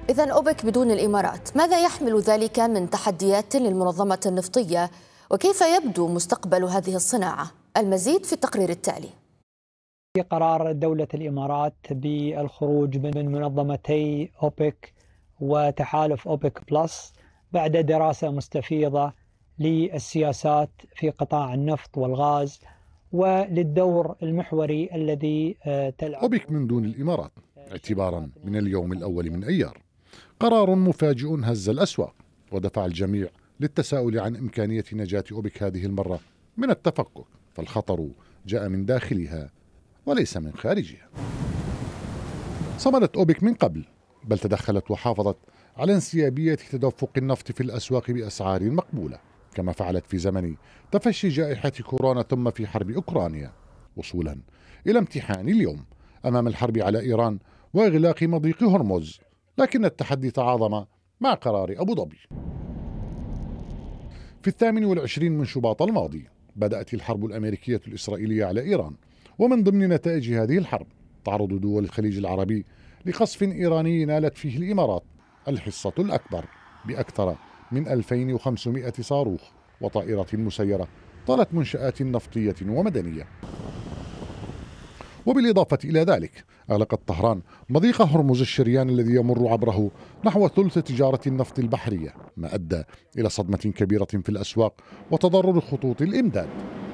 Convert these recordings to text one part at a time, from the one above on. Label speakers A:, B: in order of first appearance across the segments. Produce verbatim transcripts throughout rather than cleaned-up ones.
A: إذن أوبك بدون الإمارات، ماذا يحمل ذلك من تحديات للمنظمة النفطية؟ وكيف يبدو مستقبل هذه الصناعة؟ المزيد في التقرير التالي.
B: قرار دولة الإمارات بالخروج من منظمتي أوبك وتحالف أوبك بلس بعد دراسة مستفيضة للسياسات في قطاع النفط والغاز وللدور المحوري الذي تلعب
C: أوبك من دون الإمارات اعتبارا من اليوم الأول من أيار. قرار مفاجئ هز الأسواق ودفع الجميع للتساؤل عن إمكانية نجاة أوبك هذه المرة من التفكك، فالخطر جاء من داخلها وليس من خارجها. صمدت أوبك من قبل، بل تدخلت وحافظت على انسيابية تدفق النفط في الأسواق بأسعار مقبولة، كما فعلت في زمن تفشي جائحة كورونا ثم في حرب أوكرانيا، وصولا إلى امتحان اليوم أمام الحرب على إيران وإغلاق مضيق هرمز. لكن التحدي تعاظم مع قرار أبو ظبي. في الثامن والعشرين من شباط الماضي بدأت الحرب الأمريكية الإسرائيلية على إيران، ومن ضمن نتائج هذه الحرب تعرض دول الخليج العربي لقصف إيراني نالت فيه الإمارات الحصة الأكبر بأكثر من ألفين وخمسمائة صاروخ وطائرة مسيرة طالت منشآت نفطية ومدنية. وبالإضافة إلى ذلك أغلقت طهران مضيق هرمز الشريان الذي يمر عبره نحو ثلث تجارة النفط البحرية، ما أدى إلى صدمة كبيرة في الأسواق وتضرر خطوط الإمداد.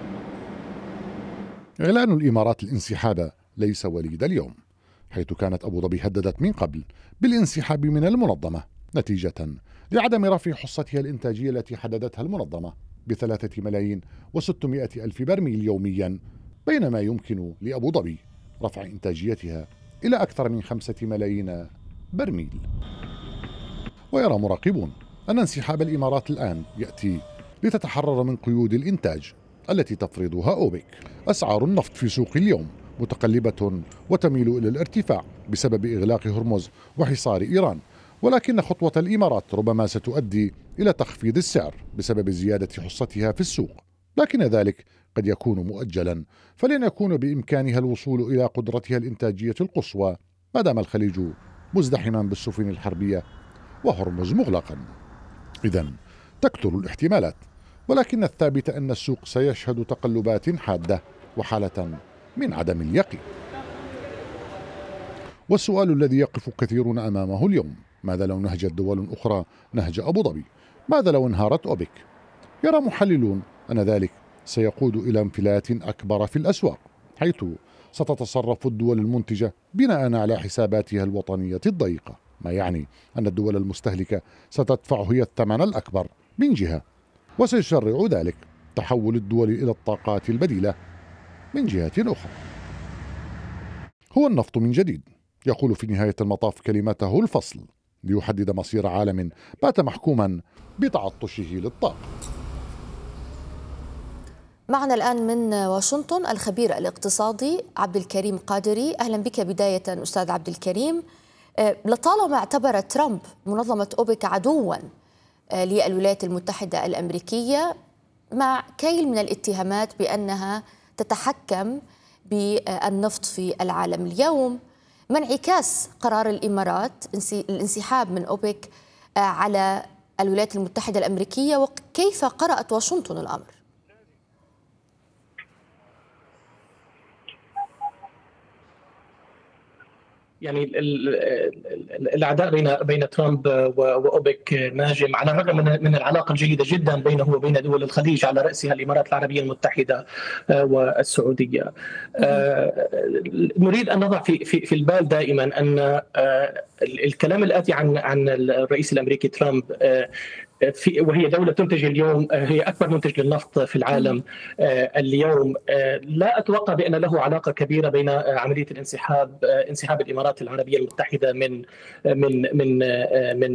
C: إعلان الإمارات الانسحاب ليس وليد اليوم، حيث كانت أبو ظبي هددت من قبل بالانسحاب من المنظمة نتيجة لعدم رفع حصتها الإنتاجية التي حددتها المنظمة بثلاثة ملايين وستمائة ألف برميل يوميا، بينما يمكن لأبو ظبي رفع إنتاجيتها إلى أكثر من خمسة ملايين برميل. ويرى مراقبون أن انسحاب الإمارات الآن يأتي لتتحرر من قيود الإنتاج التي تفرضها أوبك. أسعار النفط في سوق اليوم متقلبة وتميل إلى الارتفاع بسبب إغلاق هرمز وحصار إيران، ولكن خطوة الإمارات ربما ستؤدي إلى تخفيض السعر بسبب زيادة حصتها في السوق، لكن ذلك قد يكون مؤجلا، فلن يكون بإمكانها الوصول إلى قدرتها الإنتاجية القصوى ما دام الخليج مزدحما بالسفن الحربية وهرمز مغلقا. إذن تكثر الاحتمالات، ولكن الثابت أن السوق سيشهد تقلبات حادة وحالة من عدم اليقين. والسؤال الذي يقف كثيرون أمامه اليوم: ماذا لو نهجت دول أخرى نهج أبو ظبي؟ ماذا لو انهارت أوبك؟ يرى محللون أن ذلك سيقود إلى انفلات أكبر في الأسواق، حيث ستتصرف الدول المنتجة بناء على حساباتها الوطنية الضيقة، ما يعني أن الدول المستهلكة ستدفع هي الثمن الأكبر من جهة، وسيشرع ذلك تحول الدول إلى الطاقات البديلة من جهة أخرى. هو النفط من جديد يقول في نهاية المطاف كلمته الفصل ليحدد مصير عالم بات محكوما بتعطشه للطاقة.
A: معنا الآن من واشنطن الخبير الاقتصادي عبد الكريم قادري. أهلا بك. بداية أستاذ عبد الكريم، لطالما اعتبر ترامب منظمة أوبك عدوا للولايات المتحدة الأمريكية مع كيل من الاتهامات بأنها تتحكم بالنفط في العالم اليوم، ما انعكاس قرار الإمارات الانسحاب من أوبك على الولايات المتحدة الأمريكية، وكيف قرأت واشنطن الأمر؟
D: يعني الأعداء بين بين ترامب وأوبك ناجم، على الرغم من العلاقة الجيدة جدا بينه وبين دول الخليج على رأسها الإمارات العربية المتحدة والسعودية. نريد أن نضع في في في البال دائما أن الكلام الآتي عن عن الرئيس الأمريكي ترامب، في وهي دولة تنتج اليوم، هي أكبر منتج للنفط في العالم اليوم، لا أتوقع بأن له علاقة كبيرة بين عملية الانسحاب انسحاب الإمارات العربية المتحدة من من من من